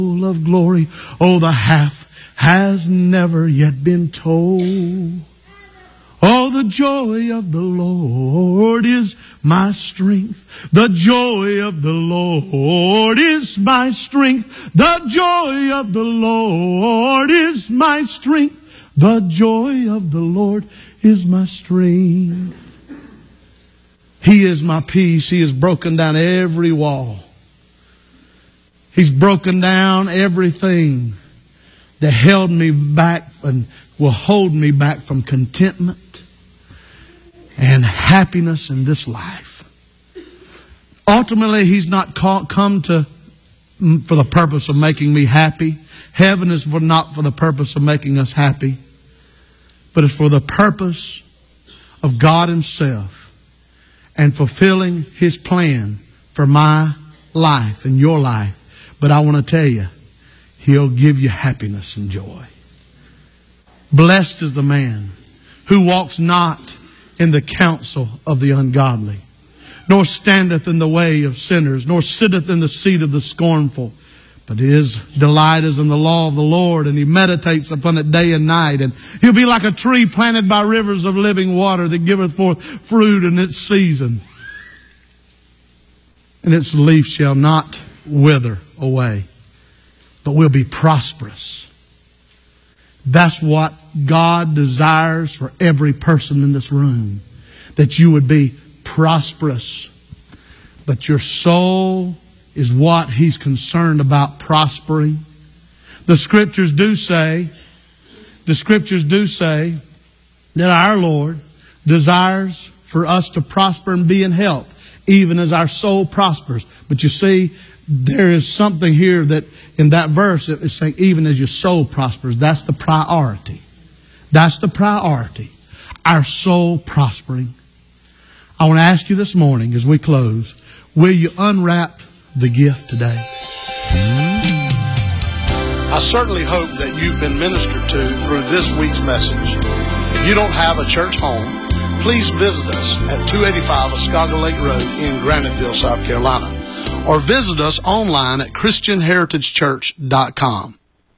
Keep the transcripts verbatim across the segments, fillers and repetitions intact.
of glory. Oh, the half has never yet been told. Oh, the joy of the Lord is my strength. The joy of the Lord is my strength. The joy of the Lord is my strength. The joy of the Lord is my strength. He is my peace. He has broken down every wall. He's broken down everything that held me back and will hold me back from contentment and happiness in this life. Ultimately, He's not called, come to for the purpose of making me happy. Heaven is for, not for the purpose of making us happy, but it's for the purpose of God Himself and fulfilling His plan for my life and your life. But I want to tell you, He'll give you happiness and joy. Blessed is the man who walks not in the counsel of the ungodly, nor standeth in the way of sinners, nor sitteth in the seat of the scornful. But his delight is in the law of the Lord, and he meditates upon it day and night. And he'll be like a tree planted by rivers of living water that giveth forth fruit in its season. And its leaf shall not wither away, but will be prosperous. That's what God desires for every person in this room. That you would be prosperous. But your soul is what He's concerned about prospering. The Scriptures do say, the Scriptures do say that our Lord desires for us to prosper and be in health, even as our soul prospers. But you see, there is something here that in that verse it is saying, even as your soul prospers. That's the priority. That's the priority. Our soul prospering. I want to ask you this morning as we close, will you unwrap the gift today? I certainly hope that you've been ministered to through this week's message. If you don't have a church home, please visit us at two eighty-five Oscaga Lake Road in Graniteville, South Carolina, or visit us online at Christian Heritage Church dot com.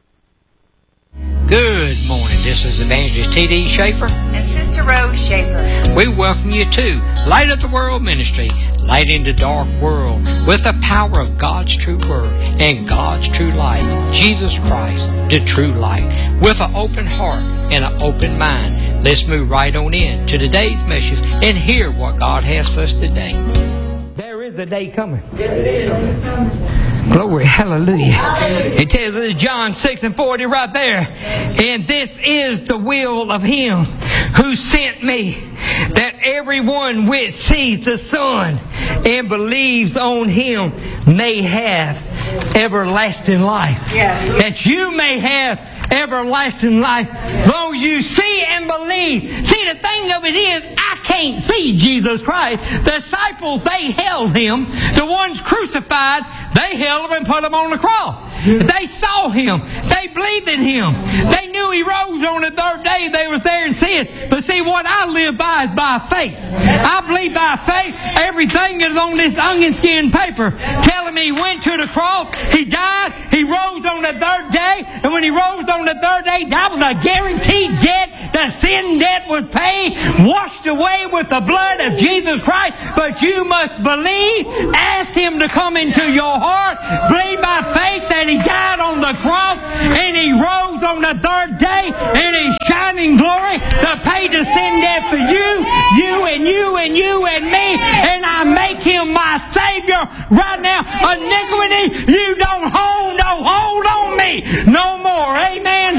Good morning. This is Evangelist T D Schaefer and Sister Rose Schaefer. We welcome you to Light of the World Ministry, light in the dark world with the power of God's true word and God's true light, Jesus Christ, the true light, with an open heart and an open mind. Let's move right on in to today's message and hear what God has for us today. There is a day coming. Yes, it is. Glory, hallelujah. It tells us John six and forty right there. And this is the will of Him who sent me, that everyone which sees the Son and believes on Him may have everlasting life. Yeah. That you may have everlasting life, long as you see and believe. See, the thing of it is, I can't see Jesus Christ. The disciples, they held Him. The ones crucified, they held Him and put Him on the cross. They saw Him. They believed in Him. They knew He rose on the third day. They were there in sin. But see, what I live by is by faith. I believe by faith everything is on this onion skin paper telling me He went to the cross, He died, He rose on the third day, and when He rose on the third day, that was a guaranteed debt. The sin debt was paid, washed away with the blood of Jesus Christ. But you must believe, ask Him to come into your heart, believe by faith that He died on the cross and He rose on the third day in His shining glory to pay the sin debt for you, you and you and you and me. And I make Him my Savior right now. Iniquity, you don't hold no hold on me no more. Amen.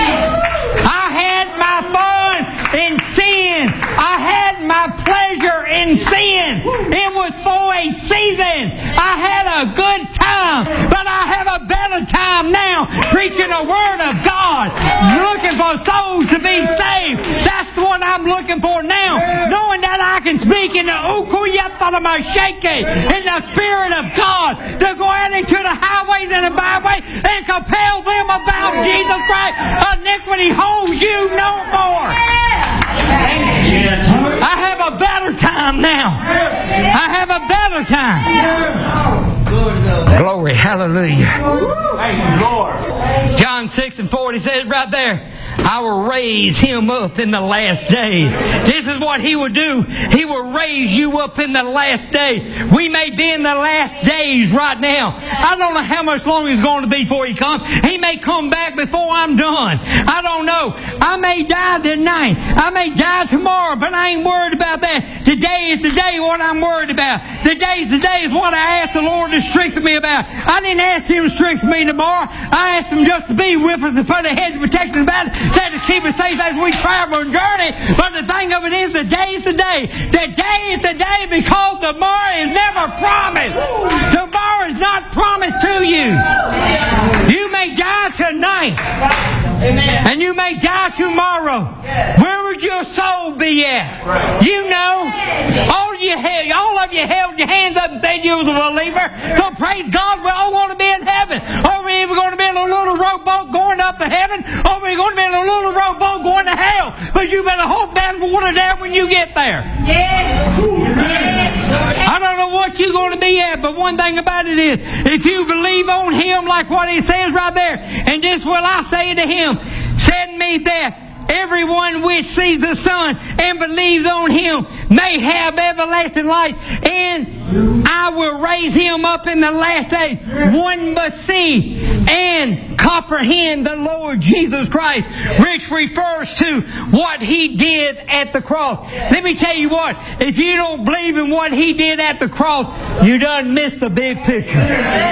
I had my fun in sin. I had my pleasure in sin. It was for a season. I had a good time, but I have a better time now preaching the Word of God, looking for souls to be saved. That's what I'm looking for now, knowing that I can speak in the Ukuyatalamashake, in the Spirit of God, to go out into the highways and the byways and compel them about Jesus Christ. Iniquity holds you no more. I have a better time now. I have a better time. Glory, hallelujah. Thank you, Lord. John six and forty says right there, I will raise him up in the last day. This is what he will do. He will raise you up in the last day. We may be in the last days right now. I don't know how much longer it's going to be before he comes. He may come back before I'm done. I don't know. I may die tonight. I may die tomorrow, but I ain't worried about that. Today is the day what I'm worried about. Today's the day is what I asked the Lord to strengthen me about. I didn't ask Him to strengthen me tomorrow. I asked Him just to be with us and put a hedge of protection about it, to keep us safe as we travel and journey. But the thing of it is, the day is the day. The day is the day because tomorrow is never promised. Tomorrow is not promised to you. You may die tonight. And you may die tomorrow. Where would your soul be at? You know. All you held, all of you held your hands up and said you was a believer. So praise God, we all want to be in heaven. Or we're either going to be in a little rowboat going up to heaven, or we're going to be in a little rowboat going to hell. But you better hope that water down when you get there. I don't know what you're going to be at, but one thing about it is, if you believe on Him like what He says right there, and this will I say to Him, send me there. Everyone which sees the Son and believes on Him may have everlasting life, and I will raise him up in the last day. One must see and comprehend the Lord Jesus Christ, which refers to what He did at the cross. Let me tell you what, if you don't believe in what He did at the cross, you done missed the big picture.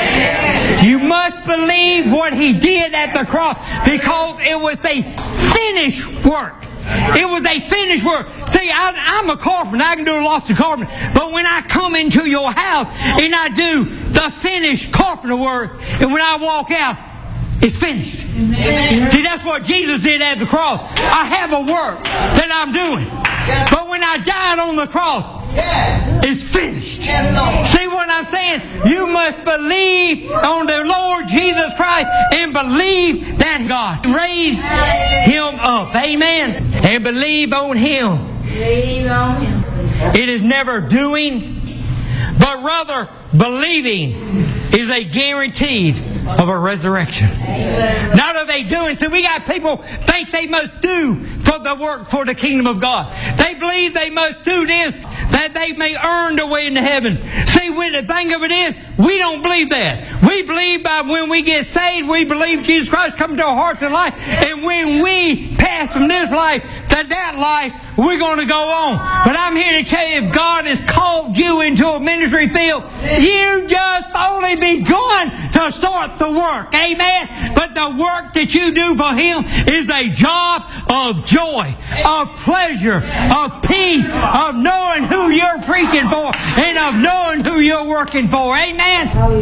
You must believe what He did at the cross, because it was a finished work. It was a finished work. See, I, I'm a carpenter. I can do lots of carpentry. But when I come into your house and I do the finished carpenter work, and when I walk out, it's finished. Amen. See, that's what Jesus did at the cross. I have a work that I'm doing. But when I died on the cross, it's finished. See what I'm saying? You must believe on the Lord Jesus Christ and believe that God raised Him up. Amen. And believe on Him. Believe on Him. It is never doing, but rather believing is a guarantee of a resurrection. Amen. Not are they doing. So we got people think they must do for the work for the kingdom of God. They believe they must do this, that they may earn their way into heaven. See, when the thing of it is, we don't believe that. We believe by when we get saved, we believe Jesus Christ come into our hearts and life. And when we pass from this life to that life, we're going to go on. But I'm here to tell you, if God has called you into a ministry field, you just only begun to start the work. Amen. But the work that you do for Him is a job of joy, of pleasure, of peace, of knowing who you're preaching for, and of knowing who you're working for. Amen.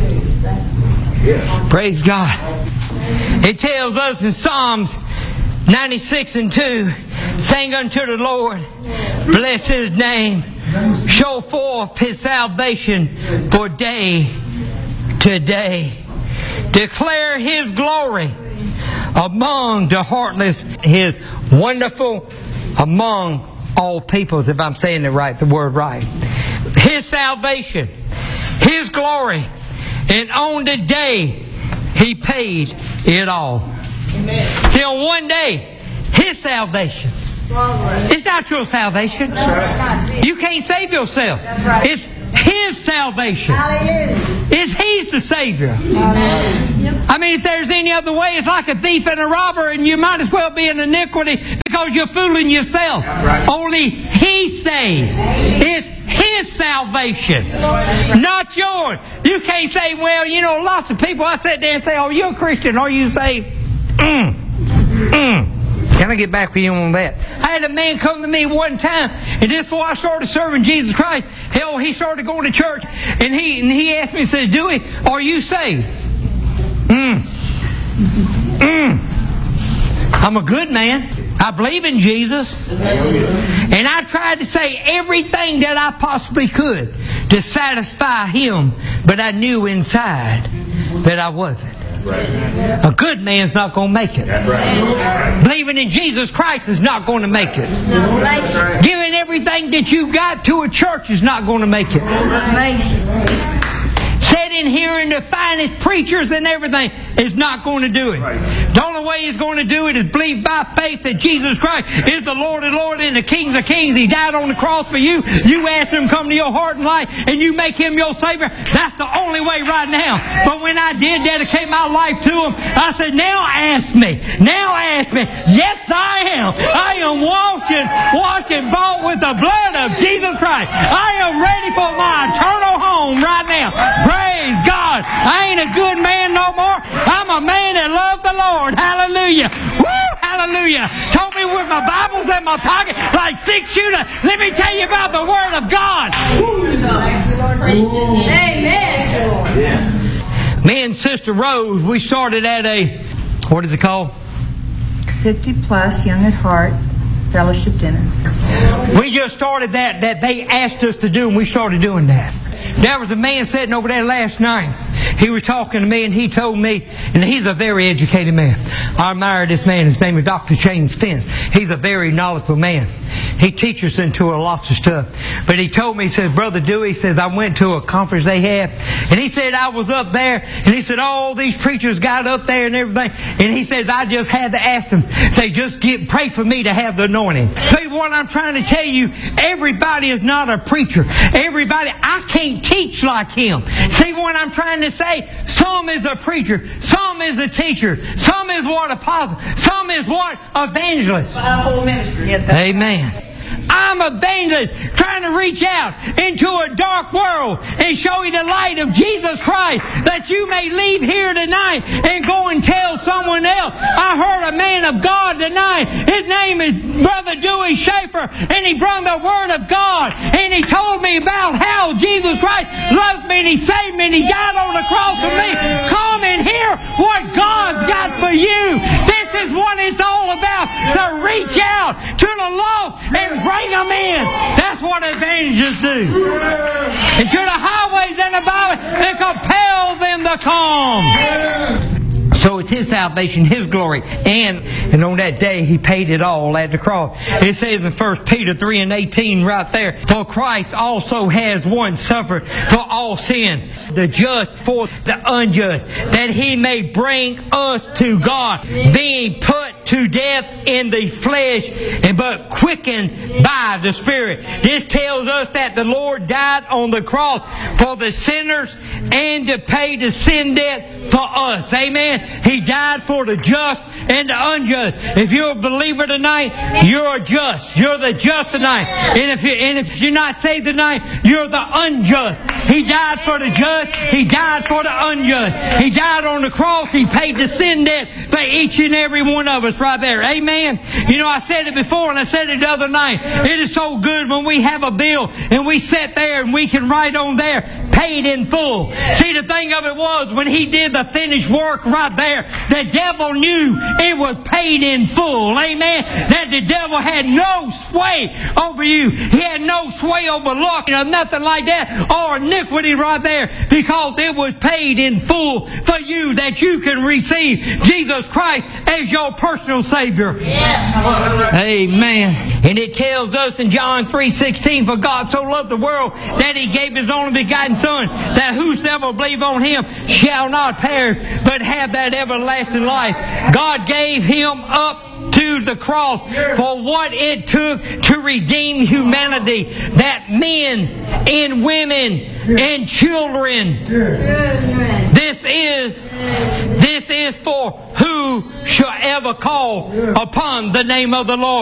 Praise God. It tells us in Psalms ninety-six and two, sing unto the Lord, bless His name, show forth His salvation for day to day. Declare His glory among the heartless, His wonderful among all peoples, if I'm saying it right, the word right. His salvation, His glory, and on the day He paid it all. Amen. See, on one day, His salvation. It's not your salvation. You can't save yourself. It's His salvation. It's He's the Savior. I mean, if there's any other way, it's like a thief and a robber, and you might as well be in iniquity because you're fooling yourself. Only He saves. It's His salvation, not yours. You can't say, well, you know, lots of people, I sit there and say, oh, you're a Christian, or you say, mm, mm. Can I get back with you on that? I had a man come to me one time, and just before I started serving Jesus Christ, hell, he started going to church, and he and he asked me, he says, Dewey, are you saved? Mm. Mm. I'm a good man. I believe in Jesus. And I tried to say everything that I possibly could to satisfy Him, but I knew inside that I wasn't. A good man's not going to make it. Right. Believing in Jesus Christ is not going to make it. Right. Giving everything that you got to a church is not going to make it. Right. Setting in here and the finest preachers and everything is not going to do it. The only way He's going to do it is believe by faith that Jesus Christ is the Lord of Lords and the King of Kings. He died on the cross for you. You ask Him to come to your heart and life and you make Him your Savior. That's the only way right now. But when I did dedicate my life to Him, I said, now ask me. Now ask me. Yes, I am. I am washing, washing bought with the blood of Jesus Christ. I am ready for my eternal home right now. Praise God. I ain't a good man no more. I'm a man that loves the Lord. Hallelujah. Woo! Hallelujah. Told me with my Bibles in my pocket like six shooter. Let me tell you about the Word of God. Amen. Me and Sister Rose, we started at a, what is it called? fifty plus Young at Heart Fellowship Dinner. We just started that, that they asked us to do, and we started doing that. There was a man sitting over there last night. He was talking to me, and he told me, and he's a very educated man. I admire this man. His name is Doctor James Finn. He's a very knowledgeable man. He teaches into a lot of stuff. But he told me, he said, Brother Dewey, he says, I went to a conference they had, and he said, I was up there, and he said, all these preachers got up there and everything, and he says, I just had to ask them, say, just get, pray for me to have the anointing. Hey, what I'm trying to tell you, everybody is not a preacher. Everybody, I can't teach like him. See what I'm trying to say? Some is a preacher, some is a teacher, some is what apostle, some is what evangelist. Amen. I'm an evangelist trying to reach out into a dark world and show you the light of Jesus Christ that you may leave here tonight and go and tell someone else. I heard a man of God tonight. His name is Brother Dewey Schaefer, and he brought the Word of God, and he told me about how Jesus Christ loves me and He saved me and He died on the cross for me. Come and hear what God's got for you. This is what it's all about, to reach out to the lost and bring them in. That's what evangelists do. And to the highways and the byways and compel them to come. So it's His salvation, His glory. And and on that day He paid it all at the cross. It says in First Peter three and eighteen right there, for Christ also has once suffered for all sin, the just for the unjust, that He may bring us to God, being put to death in the flesh, and but quickened by the Spirit. This tells us that the Lord died on the cross for the sinners and to pay the sin debt for us. Amen. He died for the just and the unjust. If you're a believer tonight, you're just. You're the just tonight. And if, you, and if you're not saved tonight, you're the unjust. He died for the just. He died for the unjust. He died on the cross. He paid the sin debt for each and every one of us right there. Amen. You know, I said it before and I said it the other night. It is so good when we have a bill and we sit there and we can write on there, paid in full. See, the thing of it was, when He did the finished work right there, the devil knew it was paid in full. Amen. That the devil had no sway over you. He had no sway over luck or nothing like that, or iniquity right there, because it was paid in full for you, that you can receive Jesus Christ as your personal Savior. Yeah. Amen. And it tells us in John three sixteen, for God so loved the world that He gave His only begotten Son, that whosoever believe on Him shall not perish, but have that everlasting life. God gave Him up to the cross for what it took to redeem humanity, that men and women and children. This is this is for who shall ever call upon the name of the Lord.